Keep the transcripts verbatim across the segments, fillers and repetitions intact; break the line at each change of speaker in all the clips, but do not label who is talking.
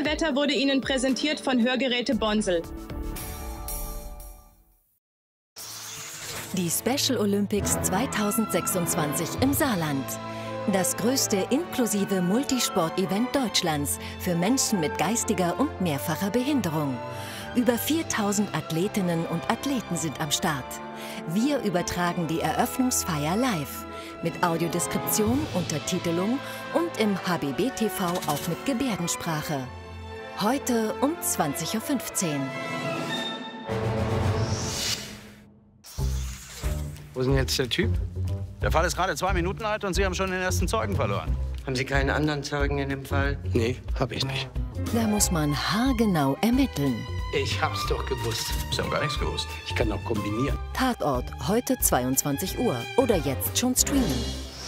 Wetter wurde Ihnen präsentiert von Hörgeräte Bonsel.
Die Special Olympics zweitausendsechsundzwanzig im Saarland. Das größte inklusive Multisport-Event Deutschlands für Menschen mit geistiger und mehrfacher Behinderung. Über viertausend Athletinnen und Athleten sind am Start. Wir übertragen die Eröffnungsfeier live. Mit Audiodeskription, Untertitelung und im H B B T V auch mit Gebärdensprache. Heute um zwanzig Uhr fünfzehn.
Wo ist denn jetzt der Typ?
Der Fall ist gerade zwei Minuten alt und Sie haben schon den ersten Zeugen verloren.
Haben Sie keinen anderen Zeugen in dem Fall? Nee, hab ich nicht.
Da muss man haargenau ermitteln.
Ich hab's doch gewusst.
Sie haben gar nichts gewusst.
Ich kann auch kombinieren.
Tatort, heute zweiundzwanzig Uhr oder jetzt schon streamen.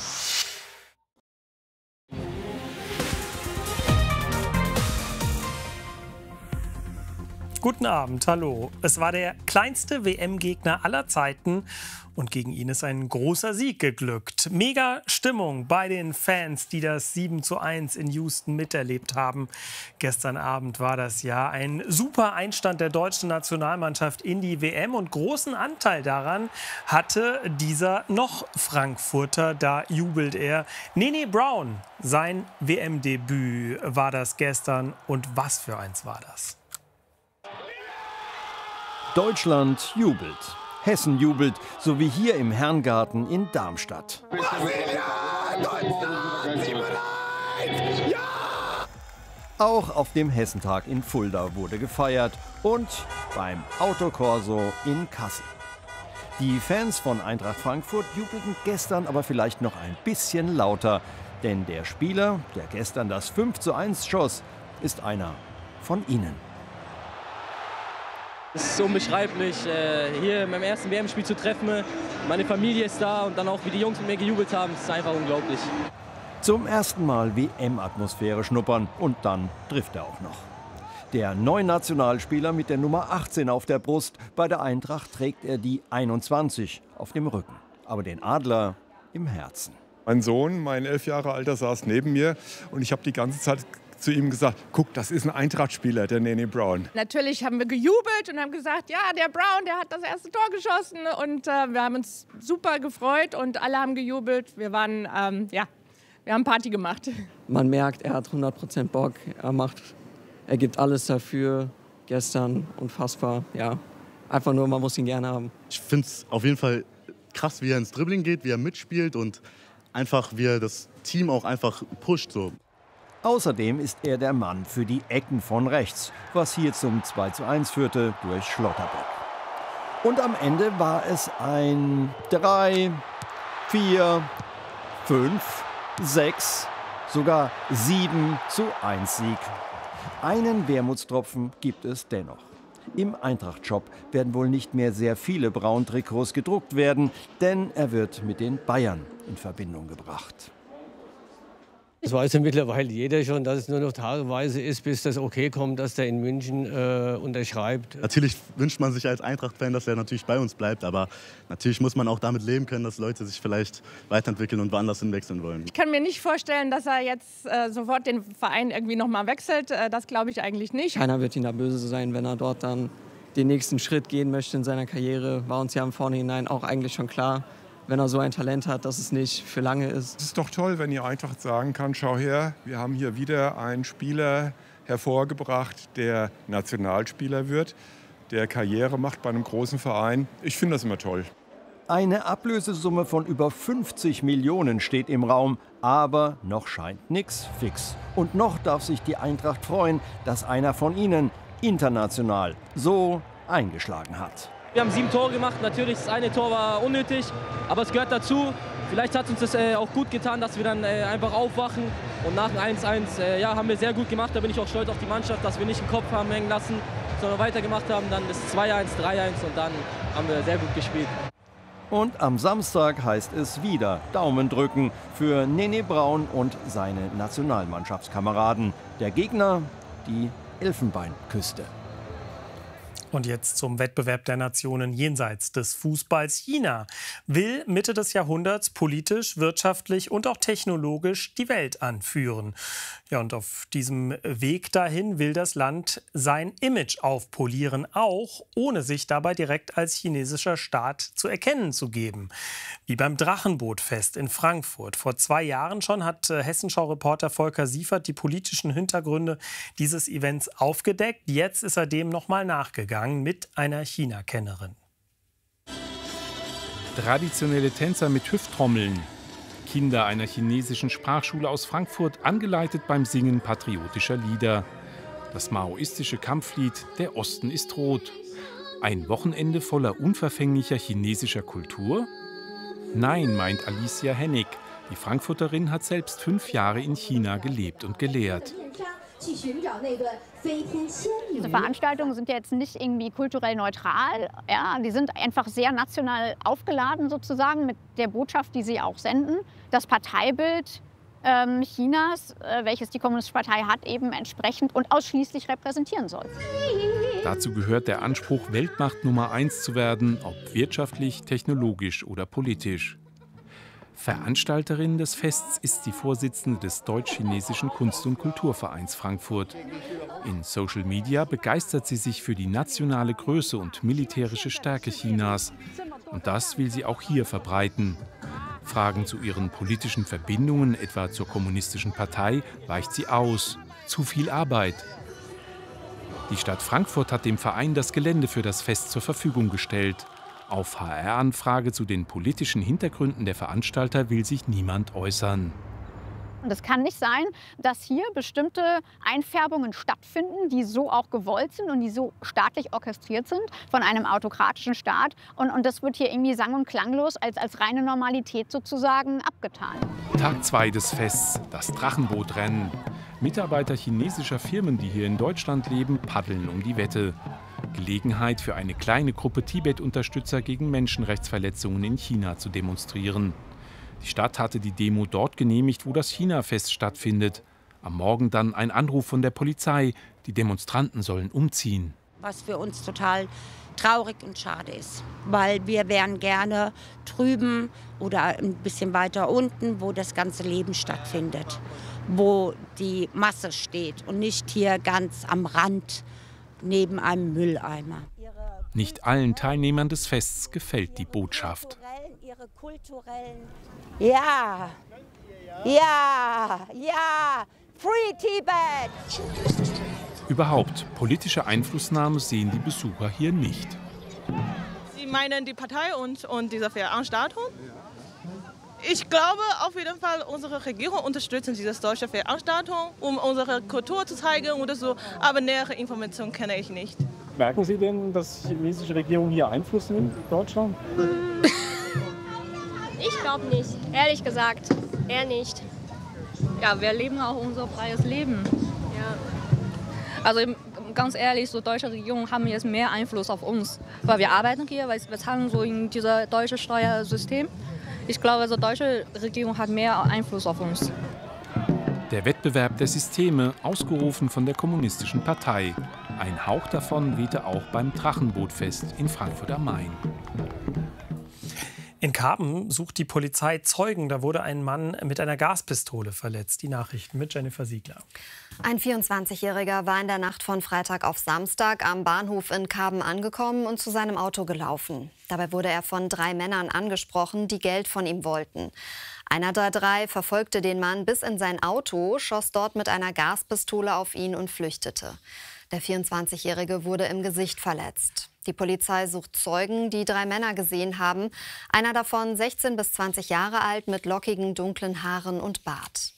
Guten Abend, hallo. Es war der kleinste W M-Gegner aller Zeiten und gegen ihn ist ein großer Sieg geglückt. Mega Stimmung bei den Fans, die das sieben zu eins in Houston miterlebt haben. Gestern Abend war das ja ein super Einstand der deutschen Nationalmannschaft in die W M und großen Anteil daran hatte dieser noch Frankfurter, da jubelt er. Nene Brown, sein W M-Debüt war das gestern und was für eins war das?
Deutschland jubelt. Hessen jubelt, so wie hier im Herrengarten in Darmstadt. Auch auf dem Hessentag in Fulda wurde gefeiert und beim Autokorso in Kassel. Die Fans von Eintracht Frankfurt jubelten gestern aber vielleicht noch ein bisschen lauter, denn der Spieler, der gestern das fünf zu eins schoss, ist einer von ihnen.
Es ist unbeschreiblich, hier in meinem ersten W M-Spiel zu treffen. Meine Familie ist da und dann auch, wie die Jungs mit mir gejubelt haben, das ist einfach unglaublich.
Zum ersten Mal W M-Atmosphäre schnuppern und dann trifft er auch noch. Der neue Nationalspieler mit der Nummer achtzehn auf der Brust, bei der Eintracht trägt er die einundzwanzig auf dem Rücken, aber den Adler im Herzen.
Mein Sohn, mein elf Jahre alter, saß neben mir und ich habe die ganze Zeit zu ihm gesagt, guck, das ist ein Eintracht-Spieler, der Nene Brown.
Natürlich haben wir gejubelt und haben gesagt, ja, der Brown, der hat das erste Tor geschossen und äh, wir haben uns super gefreut und alle haben gejubelt. Wir waren, ähm, ja, wir haben Party gemacht.
Man merkt, er hat hundert Prozent Bock, er macht, er gibt alles dafür. Gestern unfassbar, ja, einfach nur, man muss ihn gerne haben.
Ich finde es auf jeden Fall krass, wie er ins Dribbling geht, wie er mitspielt und einfach, wie er das Team auch einfach pusht so.
Außerdem ist er der Mann für die Ecken von rechts, was hier zum zwei zu eins führte durch Schlotterbeck. Und am Ende war es ein drei, vier, fünf, sechs, sogar sieben zu eins Sieg. Einen Wermutstropfen gibt es dennoch. Im Eintracht-Shop werden wohl nicht mehr sehr viele Braun-Trikots gedruckt werden, denn er wird mit den Bayern in Verbindung gebracht.
Das weiß ja mittlerweile jeder schon, dass es nur noch tageweise ist, bis das Okay kommt, dass der in München äh, unterschreibt.
Natürlich wünscht man sich als Eintracht-Fan, dass er natürlich bei uns bleibt. Aber natürlich muss man auch damit leben können, dass Leute sich vielleicht weiterentwickeln und woanders hinwechseln wollen.
Ich kann mir nicht vorstellen, dass er jetzt äh, sofort den Verein irgendwie noch mal wechselt. Äh, das glaube ich eigentlich nicht.
Keiner wird ihn da böse sein, wenn er dort dann den nächsten Schritt gehen möchte in seiner Karriere. War uns ja im Vorhinein auch eigentlich schon klar, wenn er so ein Talent hat, dass es nicht für lange ist.
Es ist doch toll, wenn die Eintracht sagen kann, schau her, wir haben hier wieder einen Spieler hervorgebracht, der Nationalspieler wird, der Karriere macht bei einem großen Verein. Ich finde das immer toll.
Eine Ablösesumme von über fünfzig Millionen steht im Raum, aber noch scheint nichts fix. Und noch darf sich die Eintracht freuen, dass einer von ihnen international so eingeschlagen hat.
Wir haben sieben Tore gemacht, natürlich das eine Tor war unnötig, aber es gehört dazu. Vielleicht hat uns das äh, auch gut getan, dass wir dann äh, einfach aufwachen und nach dem eins eins äh, ja, haben wir sehr gut gemacht. Da bin ich auch stolz auf die Mannschaft, dass wir nicht den Kopf haben hängen lassen, sondern weitergemacht haben. Dann das zwei eins, drei eins und dann haben wir sehr gut gespielt.
Und am Samstag heißt es wieder Daumen drücken für Nene Brown und seine Nationalmannschaftskameraden. Der Gegner, die Elfenbeinküste.
Und jetzt zum Wettbewerb der Nationen jenseits des Fußballs. China will Mitte des Jahrhunderts politisch, wirtschaftlich und auch technologisch die Welt anführen. Ja, und auf diesem Weg dahin will das Land sein Image aufpolieren, auch ohne sich dabei direkt als chinesischer Staat zu erkennen zu geben. Wie beim Drachenbootfest in Frankfurt. Vor zwei Jahren schon hat Hessenschau-Reporter Volker Siefert die politischen Hintergründe dieses Events aufgedeckt. Jetzt ist er dem noch mal nachgegangen mit einer China-Kennerin.
Traditionelle Tänzer mit Hüfttrommeln. Kinder einer chinesischen Sprachschule aus Frankfurt, angeleitet beim Singen patriotischer Lieder. Das maoistische Kampflied »Der Osten ist rot«. Ein Wochenende voller unverfänglicher chinesischer Kultur? Nein, meint Alicia Hennig. Die Frankfurterin hat selbst fünf Jahre in China gelebt und gelehrt.
Diese Veranstaltungen sind ja jetzt nicht irgendwie kulturell neutral. Ja, die sind einfach sehr national aufgeladen sozusagen mit der Botschaft, die sie auch senden. Das Parteibild ähm, Chinas, äh, welches die Kommunistische Partei hat, eben entsprechend und ausschließlich repräsentieren soll.
Dazu gehört der Anspruch, Weltmacht Nummer eins zu werden, ob wirtschaftlich, technologisch oder politisch. Veranstalterin des Fests ist die Vorsitzende des Deutsch-Chinesischen Kunst- und Kulturvereins Frankfurt. In Social Media begeistert sie sich für die nationale Größe und militärische Stärke Chinas. Und das will sie auch hier verbreiten. Fragen zu ihren politischen Verbindungen, etwa zur Kommunistischen Partei, weicht sie aus. Zu viel Arbeit. Die Stadt Frankfurt hat dem Verein das Gelände für das Fest zur Verfügung gestellt. Auf H R-Anfrage zu den politischen Hintergründen der Veranstalter will sich niemand äußern.
Und es kann nicht sein, dass hier bestimmte Einfärbungen stattfinden, die so auch gewollt sind und die so staatlich orchestriert sind von einem autokratischen Staat. Und, und das wird hier irgendwie sang- und klanglos als, als reine Normalität sozusagen abgetan.
Tag zwei des Fests, das Drachenbootrennen. Mitarbeiter chinesischer Firmen, die hier in Deutschland leben, paddeln um die Wette. Gelegenheit für eine kleine Gruppe Tibet-Unterstützer gegen Menschenrechtsverletzungen in China zu demonstrieren. Die Stadt hatte die Demo dort genehmigt, wo das China-Fest stattfindet. Am Morgen dann ein Anruf von der Polizei, die Demonstranten sollen umziehen.
Was für uns total traurig und schade ist, weil wir wären gerne drüben oder ein bisschen weiter unten, wo das ganze Leben stattfindet, wo die Masse steht und nicht hier ganz am Rand neben einem Mülleimer.
Nicht allen Teilnehmern des Fests gefällt die Botschaft.
Ihre kulturellen ja, ja, ja, Free Tibet!
Überhaupt, politische Einflussnahme sehen die Besucher hier nicht.
Sie meinen die Partei und, und diese Veranstaltung? Ich glaube auf jeden Fall, unsere Regierung unterstützt diese deutsche Veranstaltung, um unsere Kultur zu zeigen oder so. Aber nähere Informationen kenne ich nicht.
Merken Sie denn, dass die chinesische Regierung hier Einfluss nimmt in Deutschland?
Ich glaube nicht, ehrlich gesagt, eher nicht.
Ja, wir leben auch unser freies Leben. Ja. Also ganz ehrlich, so deutsche Regierungen haben jetzt mehr Einfluss auf uns, weil wir arbeiten hier, weil wir zahlen so in dieses deutsche Steuersystem. Ich glaube, also die deutsche Regierung hat mehr Einfluss auf uns.
Der Wettbewerb der Systeme, ausgerufen von der Kommunistischen Partei. Ein Hauch davon wehte auch beim Drachenbootfest in Frankfurt am Main.
In Karben sucht die Polizei Zeugen. Da wurde ein Mann mit einer Gaspistole verletzt. Die Nachrichten mit Jennifer Siegler.
Ein vierundzwanzigjähriger war in der Nacht von Freitag auf Samstag am Bahnhof in Karben angekommen und zu seinem Auto gelaufen. Dabei wurde er von drei Männern angesprochen, die Geld von ihm wollten. Einer der drei verfolgte den Mann bis in sein Auto, schoss dort mit einer Gaspistole auf ihn und flüchtete. Der vierundzwanzigjährige wurde im Gesicht verletzt. Die Polizei sucht Zeugen, die drei Männer gesehen haben. Einer davon sechzehn bis zwanzig Jahre alt mit lockigen, dunklen Haaren und Bart.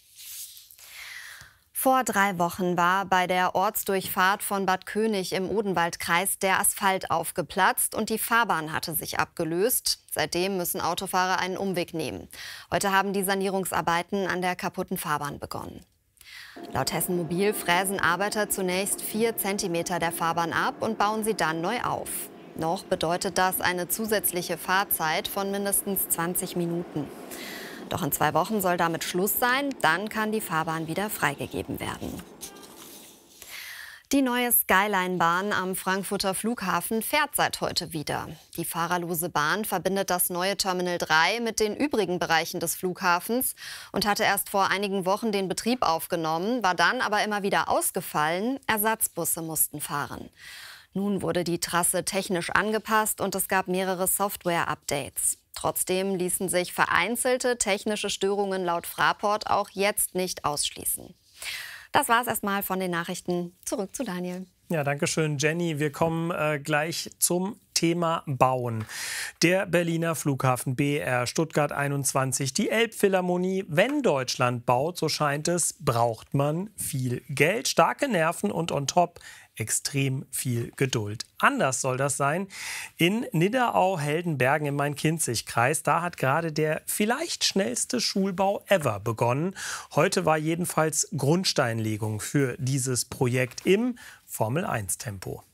Vor drei Wochen war bei der Ortsdurchfahrt von Bad König im Odenwaldkreis der Asphalt aufgeplatzt und die Fahrbahn hatte sich abgelöst. Seitdem müssen Autofahrer einen Umweg nehmen. Heute haben die Sanierungsarbeiten an der kaputten Fahrbahn begonnen. Laut Hessen Mobil fräsen Arbeiter zunächst vier Zentimeter der Fahrbahn ab und bauen sie dann neu auf. Noch bedeutet das eine zusätzliche Fahrzeit von mindestens zwanzig Minuten. Doch in zwei Wochen soll damit Schluss sein, dann kann die Fahrbahn wieder freigegeben werden. Die neue Skyline-Bahn am Frankfurter Flughafen fährt seit heute wieder. Die fahrerlose Bahn verbindet das neue Terminal drei mit den übrigen Bereichen des Flughafens und hatte erst vor einigen Wochen den Betrieb aufgenommen, war dann aber immer wieder ausgefallen. Ersatzbusse mussten fahren. Nun wurde die Trasse technisch angepasst und es gab mehrere Software-Updates. Trotzdem ließen sich vereinzelte technische Störungen laut Fraport auch jetzt nicht ausschließen. Das war es erstmal von den Nachrichten. Zurück zu Daniel.
Ja, danke schön, Jenny. Wir kommen äh, gleich zum Thema Bauen. Der Berliner Flughafen B R Stuttgart einundzwanzig, die Elbphilharmonie. Wenn Deutschland baut, so scheint es, braucht man viel Geld, starke Nerven und on top extrem viel Geduld. Anders soll das sein in Nidderau-Heldenbergen im Main-Kinzig-Kreis. Da hat gerade der vielleicht schnellste Schulbau ever begonnen. Heute war jedenfalls Grundsteinlegung für dieses Projekt im Formel eins Tempo.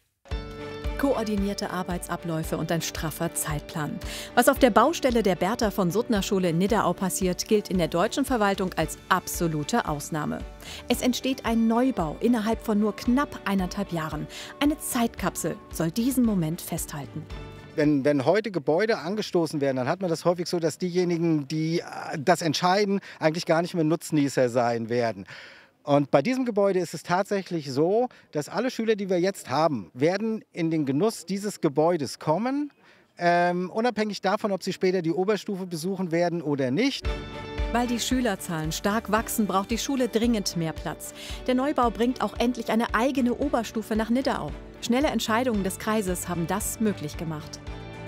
Koordinierte Arbeitsabläufe und ein straffer Zeitplan. Was auf der Baustelle der Bertha von Suttner Schule in Nidderau passiert, gilt in der deutschen Verwaltung als absolute Ausnahme. Es entsteht ein Neubau innerhalb von nur knapp eineinhalb Jahren. Eine Zeitkapsel soll diesen Moment festhalten.
Wenn, wenn heute Gebäude angestoßen werden, dann hat man das häufig so, dass diejenigen, die das entscheiden, eigentlich gar nicht mehr Nutznießer sein werden. Und bei diesem Gebäude ist es tatsächlich so, dass alle Schüler, die wir jetzt haben, werden in den Genuss dieses Gebäudes kommen, ähm, unabhängig davon, ob sie später die Oberstufe besuchen werden oder nicht.
Weil die Schülerzahlen stark wachsen, braucht die Schule dringend mehr Platz. Der Neubau bringt auch endlich eine eigene Oberstufe nach Nidderau. Schnelle Entscheidungen des Kreises haben das möglich gemacht.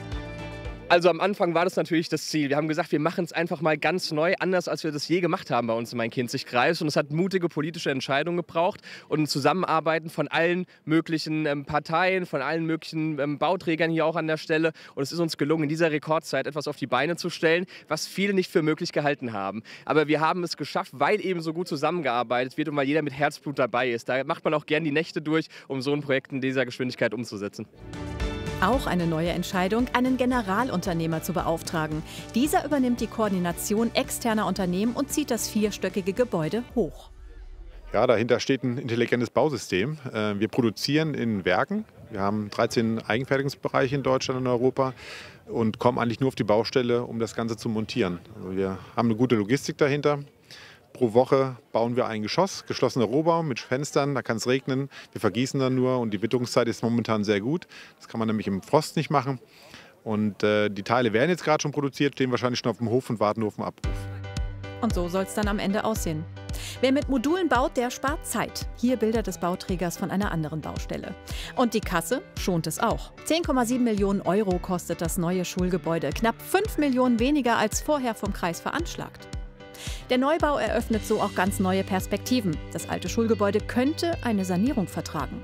Also am Anfang war das natürlich das Ziel. Wir haben gesagt, wir machen es einfach mal ganz neu, anders als wir das je gemacht haben bei uns im Main-Kinzig-Kreis. Und es hat mutige politische Entscheidungen gebraucht und ein Zusammenarbeiten von allen möglichen ähm, Parteien, von allen möglichen ähm, Bauträgern hier auch an der Stelle. Und es ist uns gelungen, in dieser Rekordzeit etwas auf die Beine zu stellen, was viele nicht für möglich gehalten haben. Aber wir haben es geschafft, weil eben so gut zusammengearbeitet wird und weil jeder mit Herzblut dabei ist. Da macht man auch gern die Nächte durch, um so ein Projekt in dieser Geschwindigkeit umzusetzen.
Auch eine neue Entscheidung, einen Generalunternehmer zu beauftragen. Dieser übernimmt die Koordination externer Unternehmen und zieht das vierstöckige Gebäude hoch.
Ja, dahinter steht ein intelligentes Bausystem. Wir produzieren in Werken. Wir haben dreizehn Eigenfertigungsbereiche in Deutschland und Europa und kommen eigentlich nur auf die Baustelle, um das Ganze zu montieren. Also wir haben eine gute Logistik dahinter. Pro Woche bauen wir ein Geschoss, geschlossener Rohbau mit Fenstern, da kann es regnen. Wir vergießen dann nur und die Witterungszeit ist momentan sehr gut. Das kann man nämlich im Frost nicht machen. Und äh, die Teile werden jetzt gerade schon produziert, stehen wahrscheinlich schon auf dem Hof und warten nur auf den Abruf.
Und so soll es dann am Ende aussehen. Wer mit Modulen baut, der spart Zeit. Hier Bilder des Bauträgers von einer anderen Baustelle. Und die Kasse schont es auch. zehn Komma sieben Millionen Euro kostet das neue Schulgebäude. Knapp fünf Millionen weniger als vorher vom Kreis veranschlagt. Der Neubau eröffnet so auch ganz neue Perspektiven. Das alte Schulgebäude könnte eine Sanierung vertragen.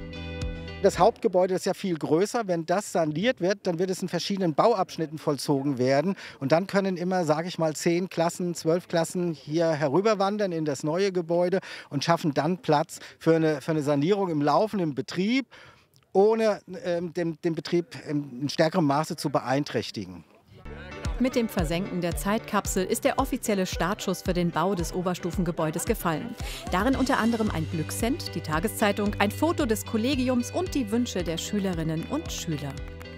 Das Hauptgebäude ist ja viel größer. Wenn das saniert wird, dann wird es in verschiedenen Bauabschnitten vollzogen werden. Und dann können immer, sage ich mal, zehn Klassen, zwölf Klassen hier herüberwandern in das neue Gebäude und schaffen dann Platz für eine, für eine Sanierung im laufenden Betrieb, ohne ähm, den, den Betrieb in stärkerem Maße zu beeinträchtigen.
Mit dem Versenken der Zeitkapsel ist der offizielle Startschuss für den Bau des Oberstufengebäudes gefallen. Darin unter anderem ein Glückscent, die Tageszeitung, ein Foto des Kollegiums und die Wünsche der Schülerinnen und Schüler.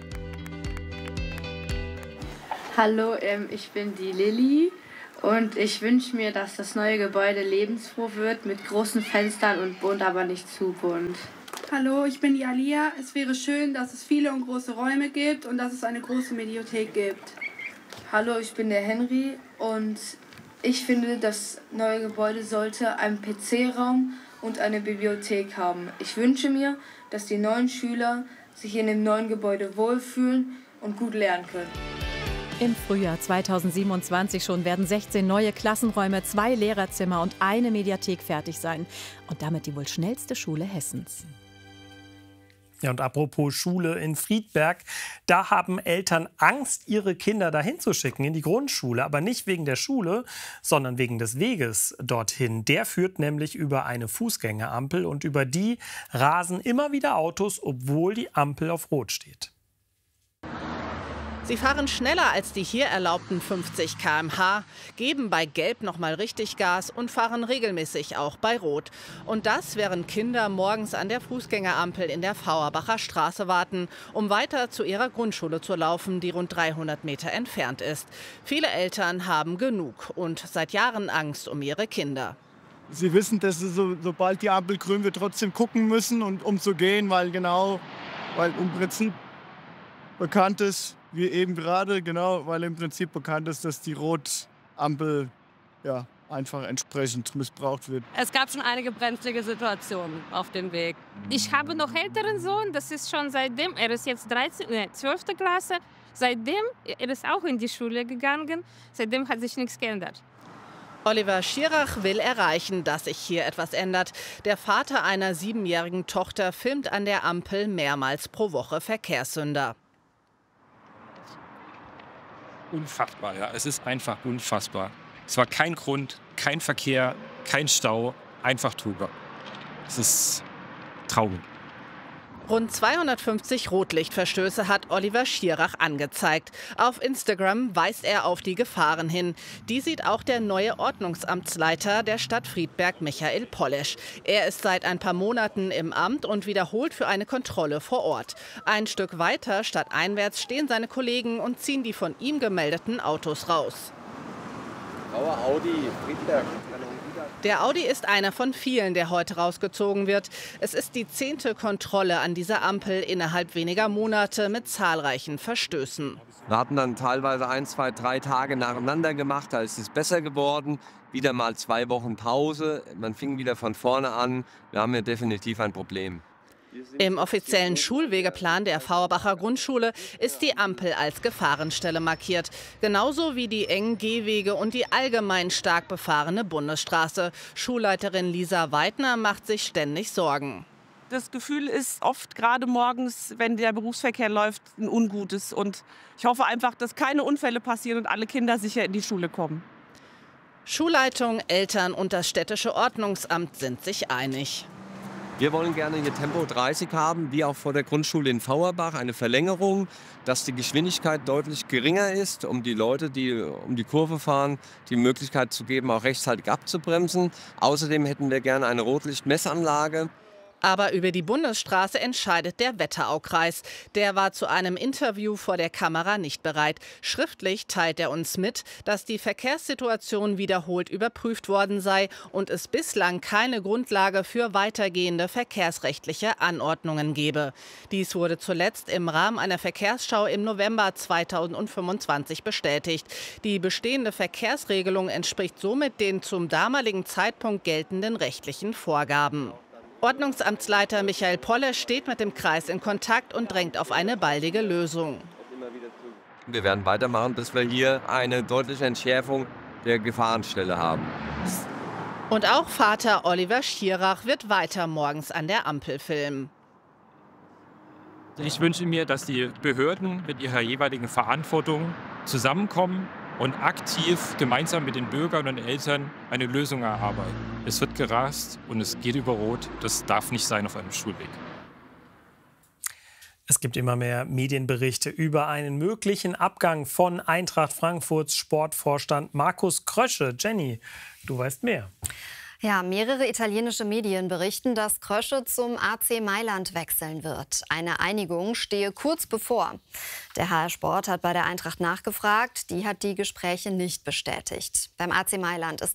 Hallo, ähm, ich bin die Lilly und ich wünsche mir, dass das neue Gebäude lebensfroh wird mit großen Fenstern und bunt, aber nicht zu bunt.
Hallo, ich bin die Alia. Es wäre schön, dass es viele und große Räume gibt und dass es eine große Mediothek gibt.
Hallo, ich bin der Henry und ich finde, das neue Gebäude sollte einen P C-Raum und eine Bibliothek haben. Ich wünsche mir, dass die neuen Schüler sich in dem neuen Gebäude wohlfühlen und gut lernen können.
Im Frühjahr zweitausendsiebenundzwanzig schon werden sechzehn neue Klassenräume, zwei Lehrerzimmer und eine Mediathek fertig sein. Und damit die wohl schnellste Schule Hessens.
Ja, und apropos Schule in Friedberg, da haben Eltern Angst, ihre Kinder dahin zu schicken, in die Grundschule. Aber nicht wegen der Schule, sondern wegen des Weges dorthin. Der führt nämlich über eine Fußgängerampel und über die rasen immer wieder Autos, obwohl die Ampel auf Rot steht.
Sie fahren schneller als die hier erlaubten fünfzig Kilometer pro Stunde, geben bei Gelb noch mal richtig Gas und fahren regelmäßig auch bei Rot. Und das, während Kinder morgens an der Fußgängerampel in der Fauerbacher Straße warten, um weiter zu ihrer Grundschule zu laufen, die rund dreihundert Meter entfernt ist. Viele Eltern haben genug und seit Jahren Angst um ihre Kinder.
Sie wissen, dass sie, so, sobald die Ampel grün wird, trotzdem gucken müssen, und, um zu gehen, weil genau, weil im Prinzip bekannt ist, wie eben gerade, genau, weil im Prinzip bekannt ist, dass die Rotampel ja, einfach entsprechend missbraucht wird.
Es gab schon einige brenzlige Situationen auf dem Weg. Ich habe noch einen älteren Sohn, das ist schon seitdem, er ist jetzt dreizehn, nee, zwölfte Klasse, seitdem, er ist auch in die Schule gegangen, seitdem hat sich nichts geändert.
Oliver Schirach will erreichen, dass sich hier etwas ändert. Der Vater einer siebenjährigen Tochter filmt an der Ampel mehrmals pro Woche Verkehrssünder.
Unfassbar, ja. Es ist einfach unfassbar. Es war kein Grund, kein Verkehr, kein Stau, einfach drüber. Es ist traurig.
Rund zweihundertfünfzig Rotlichtverstöße hat Oliver Schirach angezeigt. Auf Instagram weist er auf die Gefahren hin. Die sieht auch der neue Ordnungsamtsleiter der Stadt Friedberg, Michael Polesch. Er ist seit ein paar Monaten im Amt und wiederholt für eine Kontrolle vor Ort. Ein Stück weiter stadteinwärts stehen seine Kollegen und ziehen die von ihm gemeldeten Autos raus.
Grauer Audi, Friedberg.
Der Audi ist einer von vielen, der heute rausgezogen wird. Es ist die zehnte Kontrolle an dieser Ampel innerhalb weniger Monate mit zahlreichen Verstößen.
Wir hatten dann teilweise ein, zwei, drei Tage nacheinander gemacht, da ist es besser geworden. Wieder mal zwei Wochen Pause, man fing wieder von vorne an. Wir haben hier definitiv ein Problem.
Im offiziellen Schulwegeplan der Fauerbacher Grundschule ist die Ampel als Gefahrenstelle markiert. Genauso wie die engen Gehwege und die allgemein stark befahrene Bundesstraße. Schulleiterin Lisa Weidner macht sich ständig Sorgen.
Das Gefühl ist oft, gerade morgens, wenn der Berufsverkehr läuft, ein ungutes. Und ich hoffe einfach, dass keine Unfälle passieren und alle Kinder sicher in die Schule kommen.
Schulleitung, Eltern und das städtische Ordnungsamt sind sich einig.
Wir wollen gerne hier Tempo dreißig haben, wie auch vor der Grundschule in Fauerbach, eine Verlängerung, dass die Geschwindigkeit deutlich geringer ist, um die Leute, die um die Kurve fahren, die Möglichkeit zu geben, auch rechtzeitig abzubremsen. Außerdem hätten wir gerne eine Rotlichtmessanlage.
Aber über die Bundesstraße entscheidet der Wetteraukreis. Der war zu einem Interview vor der Kamera nicht bereit. Schriftlich teilt er uns mit, dass die Verkehrssituation wiederholt überprüft worden sei und es bislang keine Grundlage für weitergehende verkehrsrechtliche Anordnungen gebe. Dies wurde zuletzt im Rahmen einer Verkehrsschau im November zweitausendfünfundzwanzig bestätigt. Die bestehende Verkehrsregelung entspricht somit den zum damaligen Zeitpunkt geltenden rechtlichen Vorgaben. Ordnungsamtsleiter Michael Polesch steht mit dem Kreis in Kontakt und drängt auf eine baldige Lösung.
Wir werden weitermachen, bis wir hier eine deutliche Entschärfung der Gefahrenstelle haben.
Und auch Vater Oliver Schirach wird weiter morgens an der Ampel filmen.
Ich wünsche mir, dass die Behörden mit ihrer jeweiligen Verantwortung zusammenkommen und aktiv gemeinsam mit den Bürgern und Eltern eine Lösung erarbeiten. Es wird gerast und es geht über Rot. Das darf nicht sein auf einem Schulweg.
Es gibt immer mehr Medienberichte über einen möglichen Abgang von Eintracht Frankfurts Sportvorstand Markus Krösche. Jenny, du weißt mehr.
Ja, mehrere italienische Medien berichten, dass Krösche zum A C Mailand wechseln wird. Eine Einigung stehe kurz bevor. Der H R Sport hat bei der Eintracht nachgefragt. Die hat die Gespräche nicht bestätigt. Beim A C Mailand ist